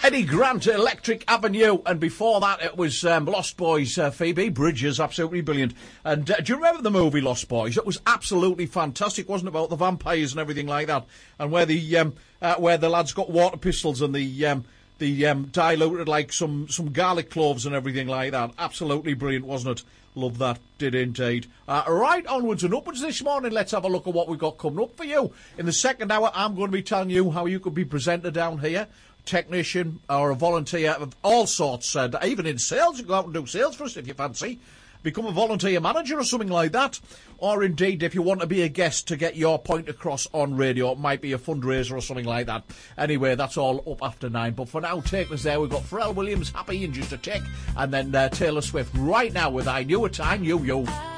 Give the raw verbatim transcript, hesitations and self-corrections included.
Eddie Grant, Electric Avenue, and before that it was um, Lost Boys, uh, Phoebe Bridgers, absolutely brilliant. And uh, do you remember the movie Lost Boys? It was absolutely fantastic, wasn't it, about the vampires and everything like that, and where the um, uh, where the lads got water pistols and the um, the um, diluted like some some garlic cloves and everything like that. Absolutely brilliant, wasn't it? Love that, did indeed. Uh, right, onwards and upwards this morning. Let's have a look at what we've got coming up for you. In the second hour, I'm going to be telling you how you could be presenter down here, technician or a volunteer of all sorts. Uh, even in sales, you can go out and do sales for us if you fancy. Become a volunteer manager or something like that. Or indeed, if you want to be a guest to get your point across on radio, it might be a fundraiser or something like that. Anyway, that's all up after nine. But for now, taking us there, we've got Pharrell Williams, Happy in just a tick, and then uh, Taylor Swift right now with I Knew a Time, You, You.